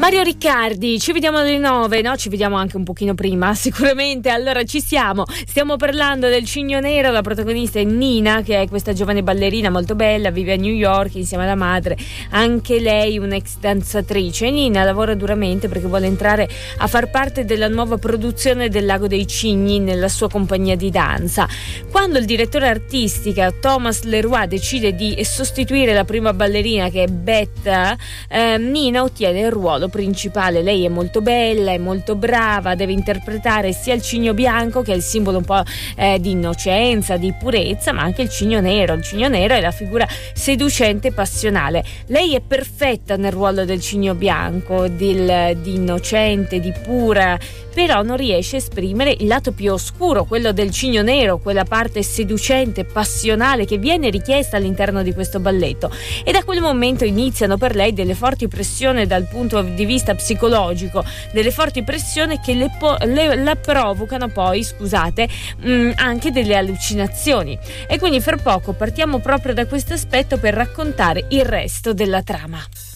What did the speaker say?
Mario Riccardi, ci vediamo alle 9, no? Ci vediamo anche un pochino prima, sicuramente. Allora ci siamo. Stiamo parlando del Cigno Nero, la protagonista è Nina, che è questa giovane ballerina molto bella, vive a New York insieme alla madre, anche lei un'ex danzatrice. Nina lavora duramente perché vuole entrare a far parte della nuova produzione del Lago dei Cigni nella sua compagnia di danza. Quando il direttore artistica Thomas Leroy decide di sostituire la prima ballerina, che è Beth, Nina ottiene il ruolo principale. Lei è molto bella, è molto brava, deve interpretare sia il cigno bianco, che è il simbolo un po' di innocenza, di purezza, ma anche il cigno nero. Il cigno nero è la figura seducente e passionale. Lei è perfetta nel ruolo del cigno bianco, di innocente, di pura, però non riesce a esprimere il lato più oscuro, quello del cigno nero, quella parte seducente, passionale che viene richiesta all'interno di questo balletto. E da quel momento iniziano per lei delle forti pressioni dal punto di vista psicologico, delle forti pressioni che la provocano poi, anche delle allucinazioni. E quindi fra poco partiamo proprio da questo aspetto per raccontare il resto della trama.